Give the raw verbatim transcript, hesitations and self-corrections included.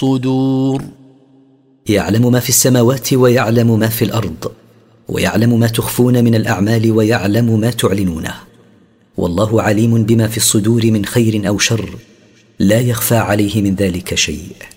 الصدور. يعلم ما في السماوات ويعلم ما في الأرض، ويعلم ما تخفون من الأعمال ويعلم ما تعلنونه، والله عليم بما في الصدور من خير أو شر، لا يخفى عليه من ذلك شيء.